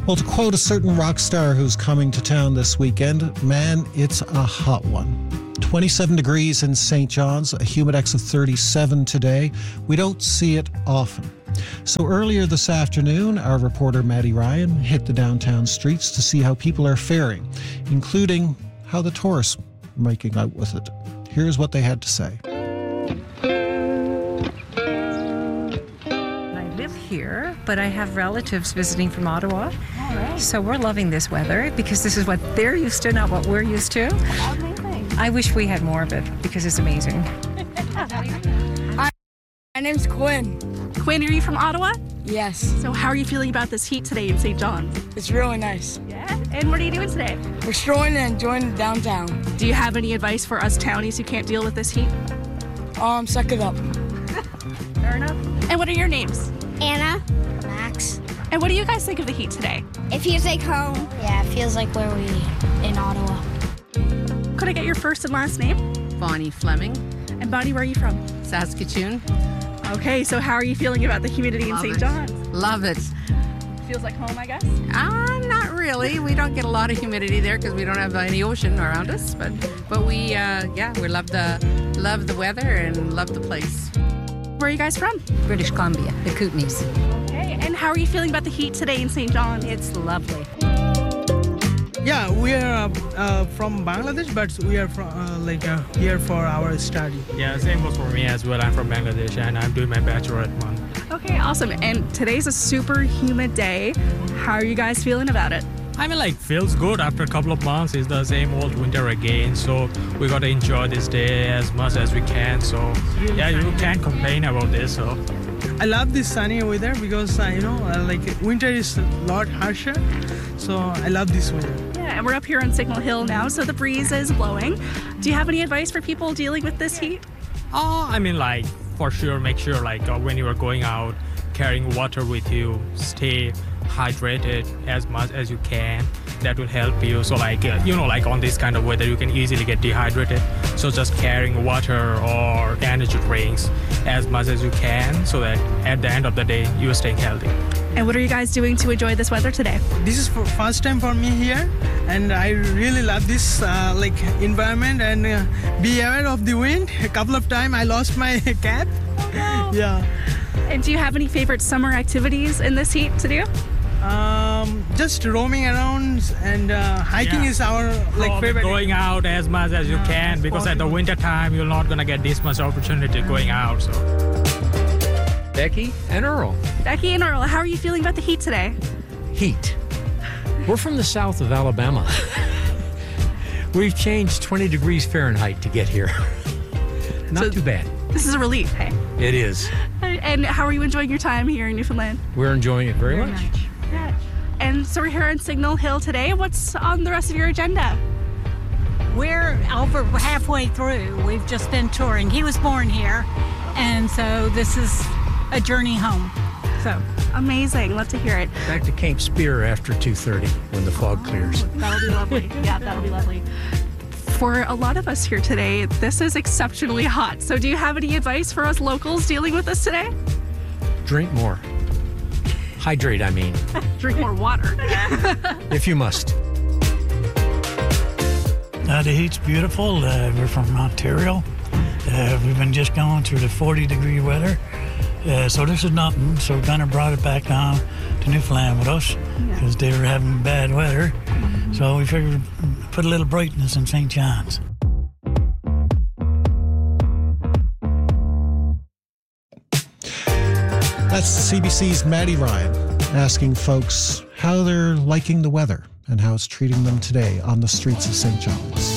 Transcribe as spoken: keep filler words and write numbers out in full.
Well, to quote a certain rock star who's coming to town this weekend, man, it's a hot one. twenty-seven degrees in Saint John's, a humidex of thirty-seven today. We don't see it often. So earlier this afternoon, our reporter Maddie Ryan hit the downtown streets to see how people are faring, including how the tourists are making out with it. Here's what they had to say. I live here, but I have relatives visiting from Ottawa. All right. So we're loving this weather because this is what they're used to, not what we're used to. Amazing. I wish we had more of it because it's amazing. Hi, my name's Quinn. Quinn, are you from Ottawa? Yes, So how are you feeling about this heat today in Saint John's? it's really nice. Yeah. And what are you doing today? We're strolling and enjoying downtown. Do you have any advice for us townies who can't deal with this heat? Um, suck it up. Fair enough. And what are your names? Anna. Max. And what do you guys think of the heat today? It feels like home. Yeah, it feels like where we in Ottawa. Could I get your first and last name? Bonnie Fleming, And Bonnie, where are you from? Saskatoon. Okay, so how are you feeling about the humidity Love in Saint it. John's? Love it. Feels like home, I guess. Ah, not really. We don't get a lot of humidity there because we don't have any ocean around us. But but we uh, yeah we love the love the weather and love the place. Where are you guys from? British Columbia, the Kootenays. Okay, and how are you feeling about the heat today in Saint John's? It's lovely. Yeah, we are uh, uh, from Bangladesh, but we are from uh, like uh, here for our study. Yeah, same goes for me as well. I'm from Bangladesh and I'm doing my bachelorette month. Okay, awesome. And today's a super humid day. How are you guys feeling about it? I mean, like, feels good after a couple of months. It's the same old winter again. So we got to enjoy this day as much as we can. So yeah, you can't complain about this. So I love this sunny weather because uh, you know, uh, like winter is a lot harsher, so I love this weather. Yeah, and we're up here on Signal Hill now, so the breeze is blowing. Do you have any advice for people dealing with this heat? oh, I mean, like, for sure, make sure like uh, when you are going out, carrying water with you, stay hydrated as much as you can. That will help you. So like uh, you know, like on this kind of weather, you can easily get dehydrated. So just carrying water or energy drinks as much as you can, so that at the end of the day, you are staying healthy. And what are you guys doing to enjoy this weather today? This is for first time for me here, and I really love this uh, like environment and uh, be aware of the wind. A couple of times I lost my cap. Yeah. And do you have any favorite summer activities in this heat to do? Um, just roaming around and uh, hiking Yeah. is our like Probably favorite. going out as much as you Yeah, can, as because at the possible. winter time you're not gonna get this much opportunity going out. So Becky and Earl. Becky and Earl, how are you feeling about the heat today? Heat. We're from the south of Alabama. We've changed twenty degrees Fahrenheit to get here. Not So- too bad. This is a relief, hey? It is. And how are you enjoying your time here in Newfoundland? We're enjoying it very, much. Yeah. And so we're here on Signal Hill today. What's on the rest of your agenda? We're over halfway through. We've just been touring. He was born here, and so this is a journey home. So Amazing. Love to hear it. Back to Cape Spear after two thirty when the fog clears. That'll be lovely. Yeah, that'll be lovely. For a lot of us here today, this is exceptionally hot. So do you have any advice for us locals dealing with this today? Drink more. Hydrate, I mean, Drink more water. if you must. Uh, the heat's beautiful. Uh, we're from Ontario. Uh, we've been just going through the forty degree weather. Uh, so this is nothing. So we kind of brought it back down to Newfoundland with us because they were having bad weather. So we figured put a little brightness in Saint John's. That's C B C's Maddie Ryan asking folks how they're liking the weather and how it's treating them today on the streets of Saint John's.